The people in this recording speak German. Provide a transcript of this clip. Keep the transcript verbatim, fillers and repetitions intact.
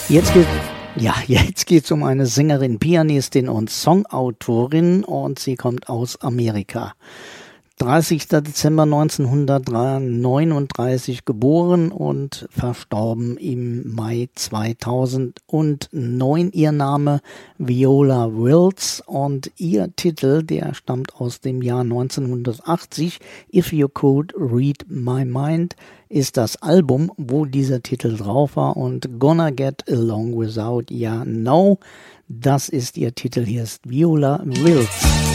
Jetzt geht ja, jetzt geht's um eine Sängerin, Pianistin und Songautorin und sie kommt aus Amerika. dreißigster Dezember neunzehnhundertneununddreißig geboren und verstorben im Mai zweitausendneun. Ihr Name Viola Wills und ihr Titel, der stammt aus dem Jahr neunzehnhundertachtzig. If You Could Read My Mind ist das Album, wo dieser Titel drauf war, und Gonna Get Along Without Ya No, das ist ihr Titel. Hier ist Viola Wills.